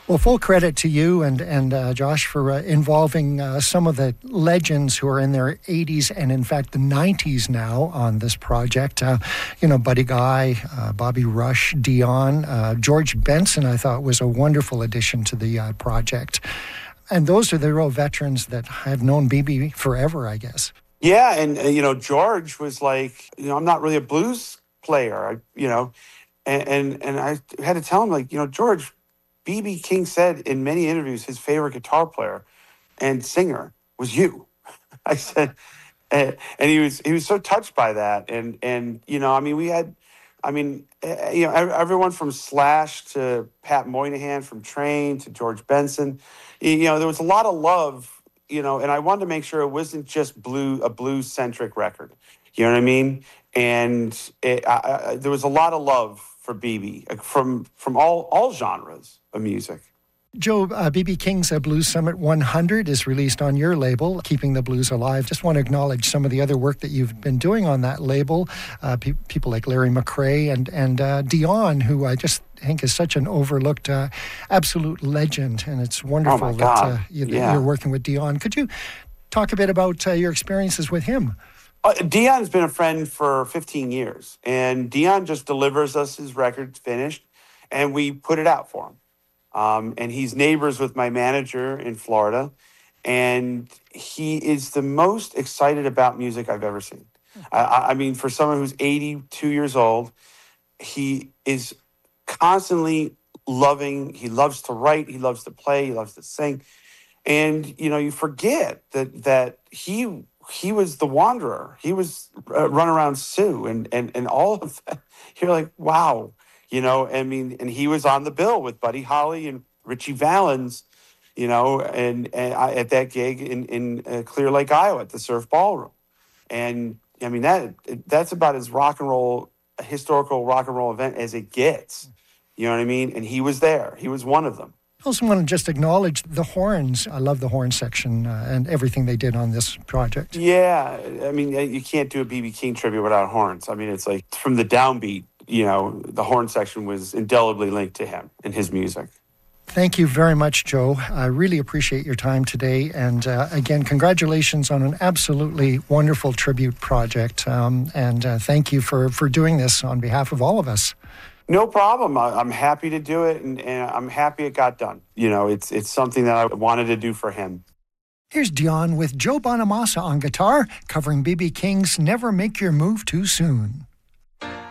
Well, full credit to you and Josh for involving some of the legends who are in their 80s and, in fact, the 90s now on this project. Buddy Guy, Bobby Rush, Dion, George Benson, I thought was a wonderful addition to the project. And those are the real veterans that have known BB forever, I guess. Yeah, and, George was like, I'm not really a blues player, and I had to tell him, George, B.B. King said in many interviews his favorite guitar player and singer was you. I said, and he was so touched by that. And we had, everyone from Slash to Pat Moynihan, from Train to George Benson. There was a lot of love, and I wanted to make sure it wasn't just a blues-centric record. You know what I mean? And there was a lot of love for BB from all genres of music. Joe, B.B. King's Blues Summit 100 is released on your label, Keeping the Blues Alive. Just want to acknowledge some of the other work that you've been doing on that label. People like Larry McRae and Dion, who I just think is such an overlooked, absolute legend. And it's wonderful that you're working with Dion. Could you talk a bit about your experiences with him? Dion's been a friend for 15 years, and Dion just delivers us his record finished, and we put it out for him. And he's neighbors with my manager in Florida, and he is the most excited about music I've ever seen. I mean, for someone who's 82 years old, he is constantly loving. He loves to write. He loves to play. He loves to sing. And, you forget that he was the Wanderer. He was Run Around Sue and all of that. You're like, wow. And he was on the bill with Buddy Holly and Richie Valens, at that gig in Clear Lake, Iowa, at the Surf Ballroom. And I mean, that's about as historical rock and roll event as it gets. You know what I mean? And he was there. He was one of them. I also want to just acknowledge the horns. I love the horn section and everything they did on this project. Yeah. I mean, you can't do a B.B. King tribute without horns. I mean, it's like from the downbeat, the horn section was indelibly linked to him and his music. Thank you very much, Joe. I really appreciate your time today. And again, congratulations on an absolutely wonderful tribute project. And thank you for doing this on behalf of all of us. No problem. I'm happy to do it, and I'm happy it got done. It's something that I wanted to do for him. Here's Dion with Joe Bonamassa on guitar, covering B.B. King's Never Make Your Move Too Soon.